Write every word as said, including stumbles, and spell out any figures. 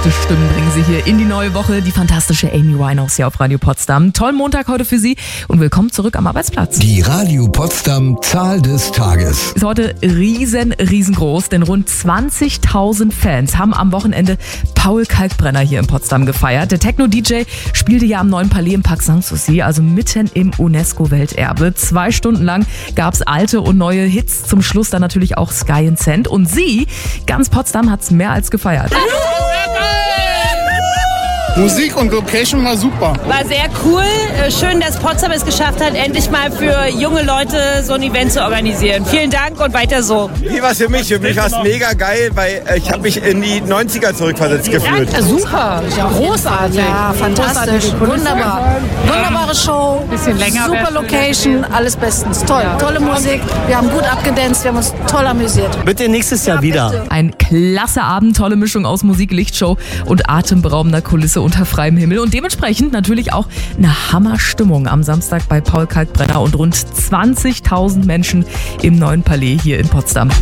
Sanfte Stimmen bringen sie hier in die neue Woche. Die fantastische Amy Winehouse hier auf Radio Potsdam. Tollen Montag heute für Sie und willkommen zurück am Arbeitsplatz. Die Radio Potsdam Zahl des Tages. Ist heute riesen, riesengroß, denn rund zwanzigtausend Fans haben am Wochenende Paul Kalkbrenner hier in Potsdam gefeiert. Der Techno-D J spielte ja am neuen Palais im Park Sanssouci, also mitten im UNESCO-Welterbe. Zwei Stunden lang gab es alte und neue Hits, zum Schluss dann natürlich auch Sky and Sand. Und sie, ganz Potsdam, hat's mehr als gefeiert. Musik und Location war super. War sehr cool. Schön, dass Potsdam es geschafft hat, endlich mal für junge Leute so ein Event zu organisieren. Vielen Dank und weiter so. Wie war es für mich? Für mich war es mega geil, weil ich habe mich in die neunziger zurückversetzt gefühlt. Ja, super, großartig. Ja, fantastisch, wunderbar. Wunderbare Show, bisschen länger super Location, alles bestens. Toll, tolle Musik. Wir haben gut abgedanced, wir haben uns toll amüsiert. Bitte nächstes Jahr wieder. Ein klasse Abend, tolle Mischung aus Musik, Lichtshow und atemberaubender Kulisse unter freiem Himmel und dementsprechend natürlich auch eine Hammerstimmung am Samstag bei Paul Kalkbrenner und rund zwanzigtausend Menschen im neuen Palais hier in Potsdam.